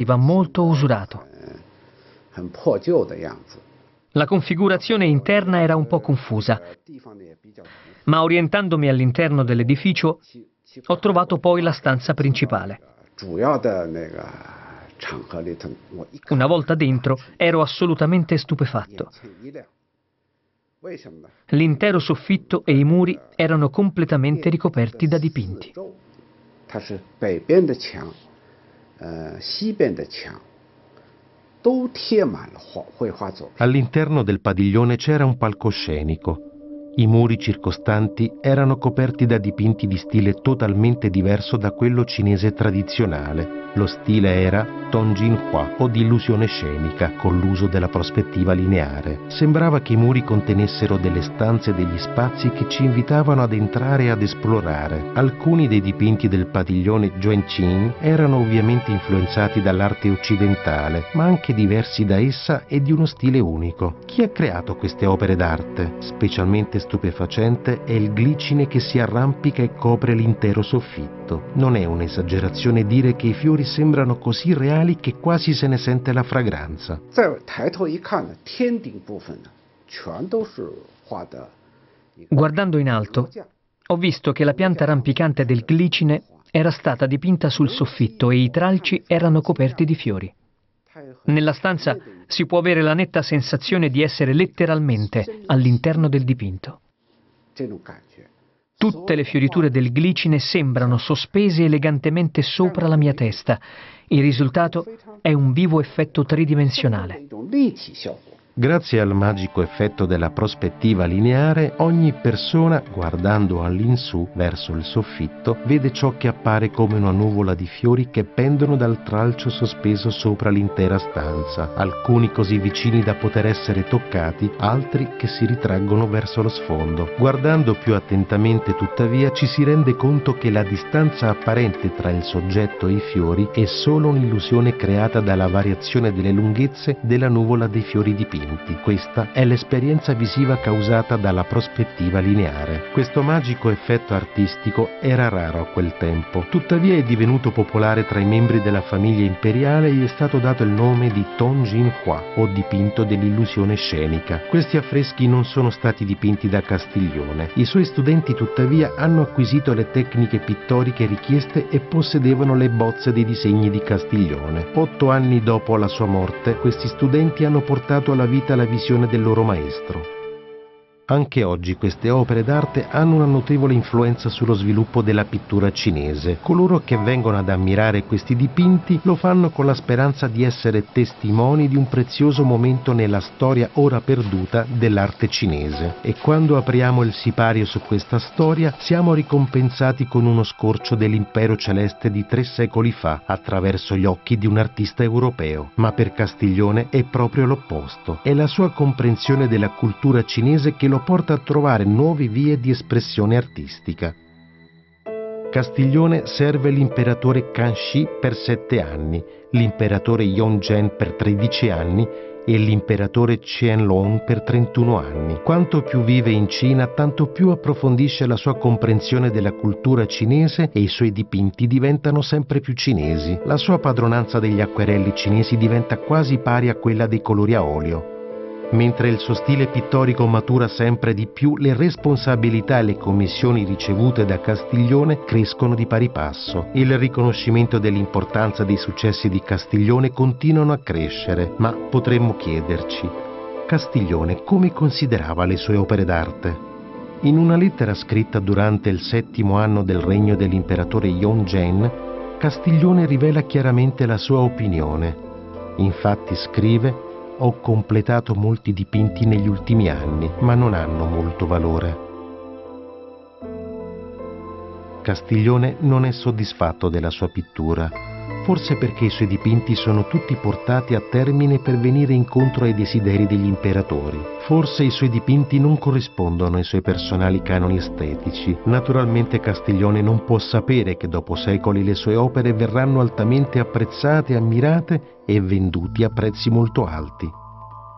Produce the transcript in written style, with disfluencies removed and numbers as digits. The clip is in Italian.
appariva molto usurato. La configurazione interna era un po' confusa, ma orientandomi all'interno dell'edificio ho trovato poi la stanza principale. Una volta dentro ero assolutamente stupefatto. L'intero soffitto e i muri erano completamente ricoperti da dipinti. All'interno del padiglione c'era un palcoscenico. I muri circostanti erano coperti da dipinti di stile totalmente diverso da quello cinese tradizionale. Lo stile era Tongjinhua o di illusione scenica, con l'uso della prospettiva lineare. Sembrava che i muri contenessero delle stanze e degli spazi che ci invitavano ad entrare e ad esplorare. Alcuni dei dipinti del padiglione Zhuangqing erano ovviamente influenzati dall'arte occidentale, ma anche diversi da essa e di uno stile unico. Chi ha creato queste opere d'arte? Specialmente stupefacente è il glicine che si arrampica e copre l'intero soffitto. Non è un'esagerazione dire che i fiori sembrano così reali che quasi se ne sente la fragranza. Guardando in alto, ho visto che la pianta rampicante del glicine era stata dipinta sul soffitto e i tralci erano coperti di fiori. Nella stanza si può avere la netta sensazione di essere letteralmente all'interno del dipinto. Tutte le fioriture del glicine sembrano sospese elegantemente sopra la mia testa. Il risultato è un vivo effetto tridimensionale. Grazie al magico effetto della prospettiva lineare, ogni persona, guardando all'insù verso il soffitto, vede ciò che appare come una nuvola di fiori che pendono dal tralcio sospeso sopra l'intera stanza, alcuni così vicini da poter essere toccati, altri che si ritraggono verso lo sfondo. Guardando più attentamente, tuttavia, ci si rende conto che la distanza apparente tra il soggetto e i fiori è solo un'illusione creata dalla variazione delle lunghezze della nuvola dei fiori dipinti. Questa è l'esperienza visiva causata dalla prospettiva lineare. Questo magico effetto artistico era raro a quel tempo, tuttavia è divenuto popolare tra i membri della famiglia imperiale e gli è stato dato il nome di Tongjinhua o dipinto dell'illusione scenica. Questi affreschi non sono stati dipinti da Castiglione. I suoi studenti tuttavia hanno acquisito le tecniche pittoriche richieste e possedevano le bozze dei disegni di Castiglione. 8 anni dopo la sua morte, questi studenti hanno portato alla vita la visione del loro maestro. Anche oggi queste opere d'arte hanno una notevole influenza sullo sviluppo della pittura cinese. Coloro che vengono ad ammirare questi dipinti lo fanno con la speranza di essere testimoni di un prezioso momento nella storia ora perduta dell'arte cinese. E quando apriamo il sipario su questa storia, siamo ricompensati con uno scorcio dell'impero celeste di 3 secoli fa, attraverso gli occhi di un artista europeo. Ma per Castiglione è proprio l'opposto. È la sua comprensione della cultura cinese che lo porta a trovare nuove vie di espressione artistica. Castiglione serve l'imperatore Kangxi per 7 anni, l'imperatore Yongzheng per 13 anni e l'imperatore Qianlong per 31 anni. Quanto più vive in Cina, tanto più approfondisce la sua comprensione della cultura cinese e i suoi dipinti diventano sempre più cinesi. La sua padronanza degli acquerelli cinesi diventa quasi pari a quella dei colori a olio. Mentre il suo stile pittorico matura sempre di più, le responsabilità e le commissioni ricevute da Castiglione crescono di pari passo. Il riconoscimento dell'importanza dei successi di Castiglione continuano a crescere, ma potremmo chiederci: Castiglione come considerava le sue opere d'arte? In una lettera scritta durante il 7° anno del regno dell'imperatore Yongzheng, Castiglione rivela chiaramente la sua opinione. Infatti scrive: «Ho completato molti dipinti negli ultimi anni, ma non hanno molto valore». Castiglione non è soddisfatto della sua pittura, forse perché i suoi dipinti sono tutti portati a termine per venire incontro ai desideri degli imperatori. Forse i suoi dipinti non corrispondono ai suoi personali canoni estetici. Naturalmente Castiglione non può sapere che dopo secoli le sue opere verranno altamente apprezzate, ammirate e venduti a prezzi molto alti.